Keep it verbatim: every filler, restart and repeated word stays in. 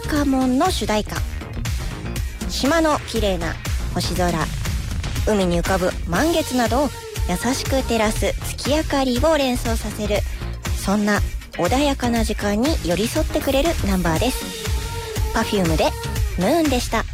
カモンの主題歌。島の綺麗な星空、海に浮かぶ満月などを優しく照らす月明かりを連想させる、そんな穏やかな時間に寄り添ってくれるナンバーです。 パフューム でムーンでした。